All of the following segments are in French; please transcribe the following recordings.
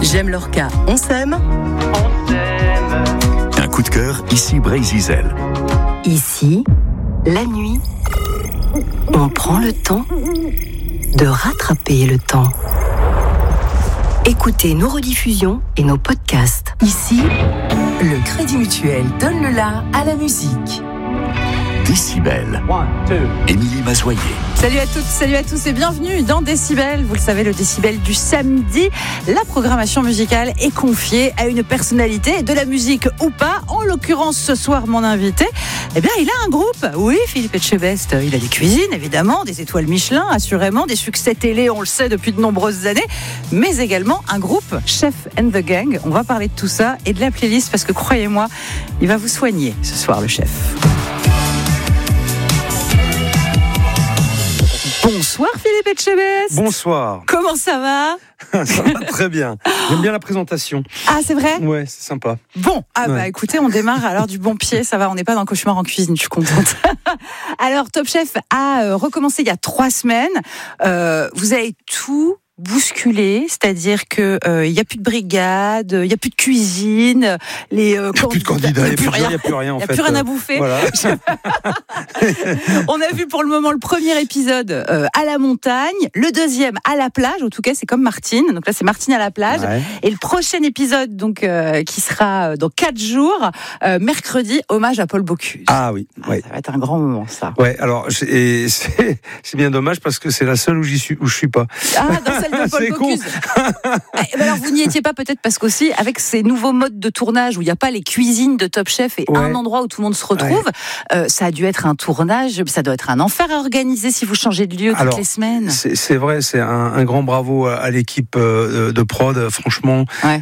J'aime Lorca, on s'aime. Un coup de cœur, ici Brésil. Ici, la nuit, on prend le temps de rattraper le temps. Écoutez nos rediffusions et nos podcasts. Ici, le Crédit Mutuel donne le la à la musique. Décibel. Émilie Mazoyer. Salut à toutes, salut à tous et bienvenue dans Décibel. Vous le savez, le Décibel du samedi. La programmation musicale est confiée à une personnalité, de la musique ou pas. En l'occurrence, ce soir, mon invité, il a un groupe. Oui, Philippe Etchebest, il a des cuisines, évidemment, des étoiles Michelin, assurément, des succès télé, on le sait, depuis de nombreuses années, mais également un groupe, Chef and the Gang. On va parler de tout ça et de la playlist parce que, croyez-moi, il va vous soigner ce soir, le chef. Bonsoir Philippe Etchebest. Bonsoir. Comment ça va? Ça va très bien. J'aime bien la présentation. Ah, c'est vrai? Ouais, c'est sympa. Bon, écoutez, on démarre alors du bon pied, ça va, on n'est pas dans Cauchemar en cuisine, je suis contente. Alors, Top Chef a recommencé il y a 3 semaines. Vous avez tout bousculé, c'est-à-dire que il y a plus de brigade, il y a plus de cuisine, il y a plus de candidats, il y a plus rien en fait. Il y a plus rien à bouffer. Voilà. On a vu pour le moment le premier épisode à la montagne, le deuxième à la plage, en tout cas c'est comme Martine, donc là c'est Martine à la plage, et le prochain épisode donc qui sera dans 4 jours, mercredi, hommage à Paul Bocuse. Ah oui, ouais. Ça va être un grand moment ça. Ouais, alors c'est bien dommage parce que c'est la seule où je suis pas. Ah, dans celle de Paul Bocuse. Alors vous n'y étiez pas peut-être parce qu'aussi avec ces nouveaux modes de tournage où il n'y a pas les cuisines de Top Chef et un endroit où tout le monde se retrouve, ça a dû être un tournage, ça doit être un enfer à organiser si vous changez de lieu toutes les semaines. C'est vrai, c'est un grand bravo à l'équipe de prod, franchement.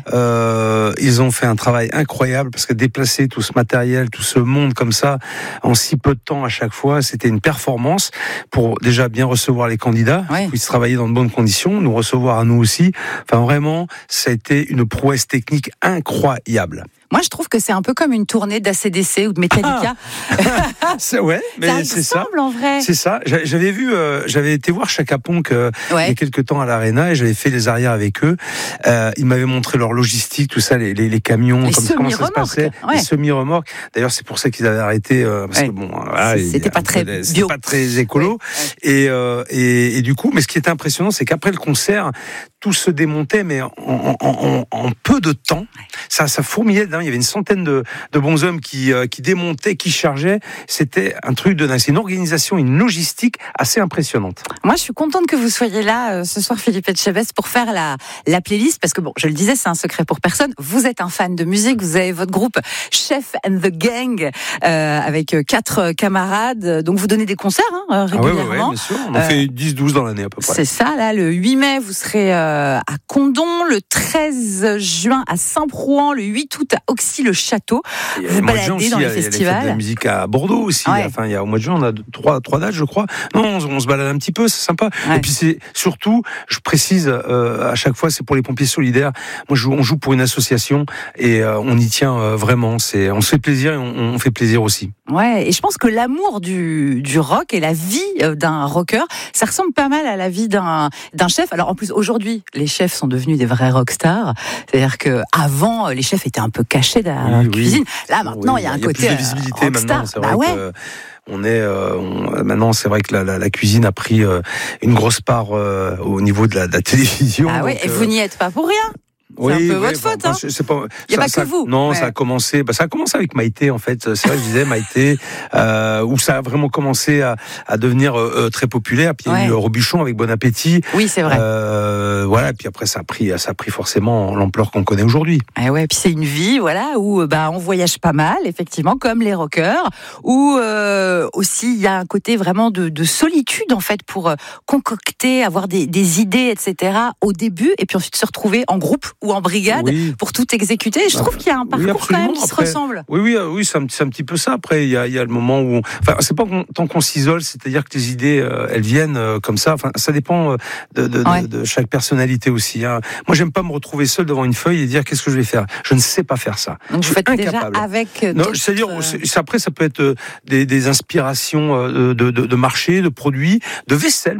Ils ont fait un travail incroyable parce que déplacer tout ce matériel, tout ce monde comme ça, en si peu de temps à chaque fois, c'était une performance pour déjà bien recevoir les candidats, puissent travailler dans de bonnes conditions, nous recevoir à nous aussi. Enfin vraiment, ça a été une prouesse technique incroyable. Moi, je trouve que c'est un peu comme une tournée d'ACDC ou de Metallica. Mais c'est ça. En vrai. C'est ça. J'avais été voir Chaka Ponk il y a quelques temps à l'Arena et j'avais fait les arrières avec eux. Ils m'avaient montré leur logistique, tout ça, les camions, comment ça se passait, les semi-remorques. D'ailleurs, c'est pour ça qu'ils avaient arrêté parce que c'était pas très bio, c'était pas très écolo. Et du coup, mais ce qui était impressionnant, c'est qu'après le concert, tout se démontait, mais en peu de temps, ça fourmillait. Il y avait une centaine de bonshommes qui démontaient, qui chargeaient. C'était un truc de dingue. C'est une organisation, une logistique assez impressionnante. Moi, je suis contente que vous soyez là ce soir, Philippe Etchebest, pour faire la playlist. Parce que, bon, je le disais, c'est un secret pour personne. Vous êtes un fan de musique. Vous avez votre groupe Chef and the Gang avec 4 camarades. Donc, vous donnez des concerts régulièrement. Oui, bien sûr. On en fait 10-12 dans l'année à peu près. C'est ça. Là, le 8 mai, vous serez à Condom. Le 13 juin, à Saint-Prouan. Le 8 août, à Auxy-le-Château. Vous baladez dans les festivals. Il y a de la musique à Bordeaux aussi. Enfin, au mois de juin, on a 3 dates, je crois. Non, on se balade un petit peu, c'est sympa. Et puis c'est surtout, je précise à chaque fois, c'est pour les pompiers solidaires. Moi, on joue pour une association et on y tient vraiment. On se fait plaisir et on fait plaisir aussi. Ouais, et je pense que l'amour du rock et la vie d'un rocker, ça ressemble pas mal à la vie d'un chef. Alors en plus, aujourd'hui, les chefs sont devenus des vrais rockstars. C'est-à-dire que avant, les chefs étaient un peu cachés derrière la cuisine. Là, maintenant, il y a un côté plus de visibilité rockstar. maintenant. C'est vrai que maintenant, c'est vrai que la cuisine a pris une grosse part au niveau de la télévision. Ah oui, et vous n'y êtes pas pour rien. C'est un peu votre faute, hein. Il n'y a pas que vous. Non, ça a commencé avec Maïté, en fait. C'est vrai que je disais Maïté, où ça a vraiment commencé à devenir très populaire. Puis il y a eu Robuchon avec Bon Appétit. Oui, c'est vrai. Et puis après, ça a pris forcément l'ampleur qu'on connaît aujourd'hui. Et puis c'est une vie, où on voyage pas mal, effectivement, comme les rockers, où aussi il y a un côté vraiment de solitude, en fait, pour concocter, avoir des idées, etc. au début, et puis ensuite se retrouver en groupe ou en brigade pour tout exécuter. Et je trouve qu'il y a un parcours quand même qui se ressemble. Oui, c'est un petit peu ça. Après, il y a le moment où... Enfin, c'est pas tant qu'on s'isole, c'est-à-dire que les idées, elles viennent comme ça. Enfin, ça dépend de chaque personnalité aussi. Hein. Moi, j'aime pas me retrouver seul devant une feuille et dire qu'est-ce que je vais faire. Je ne sais pas faire ça. Donc, vous faites incapable. Déjà avec... Non, c'est-à-dire, après, ça peut être des inspirations de marché, de produits, de vaisselle.